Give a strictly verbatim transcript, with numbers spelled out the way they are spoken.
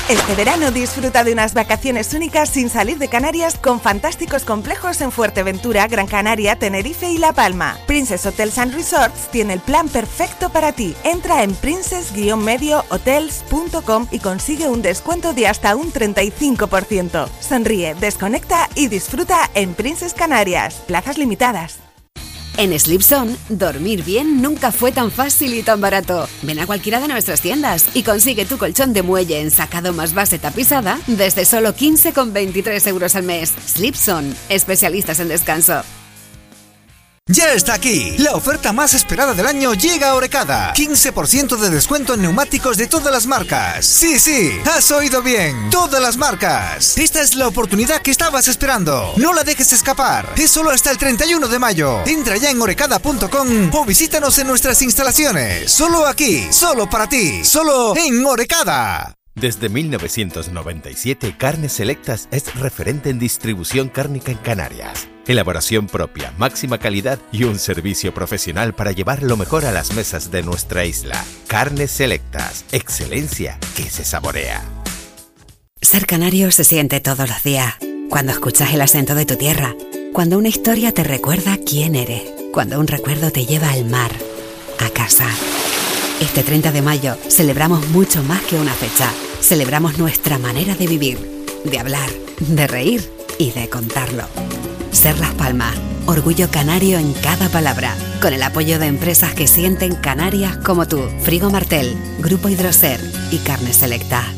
Este verano disfruta de unas vacaciones únicas sin salir de Canarias con fantásticos complejos en Fuerteventura, Gran Canaria, Tenerife y La Palma. Princess Hotels and Resorts tiene el plan perfecto para ti. Entra en princess guion medio hotels punto com y consigue un descuento de hasta un treinta y cinco por ciento. Sonríe, desconecta y disfruta en Princess Canarias. Plazas limitadas. En Sleep Zone, dormir bien nunca fue tan fácil y tan barato. Ven a cualquiera de nuestras tiendas y consigue tu colchón de muelle ensacado más base tapizada desde solo quince con veintitrés euros al mes. Sleep Zone, especialistas en descanso. Ya está aquí, la oferta más esperada del año llega a Orecada. quince por ciento de descuento en neumáticos de todas las marcas. Sí, sí, has oído bien, todas las marcas. Esta es la oportunidad que estabas esperando. No la dejes escapar. Es solo hasta el treinta y uno de mayo. Entra ya en orecada punto com o visítanos en nuestras instalaciones. Solo aquí, solo para ti, solo en Orecada. Desde mil novecientos noventa y siete, Carnes Selectas es referente en distribución cárnica en Canarias. Elaboración propia, máxima calidad y un servicio profesional para llevar lo mejor a las mesas de nuestra isla. Carnes Selectas, excelencia que se saborea. Ser canario se siente todos los días. Cuando escuchas el acento de tu tierra, cuando una historia te recuerda quién eres, cuando un recuerdo te lleva al mar, a casa. Este treinta de mayo celebramos mucho más que una fecha. Celebramos nuestra manera de vivir, de hablar, de reír y de contarlo. Ser Las Palmas, orgullo canario en cada palabra, con el apoyo de empresas que sienten Canarias como tú. Frigo Martel, Grupo Hidroser y Carnes Selecta.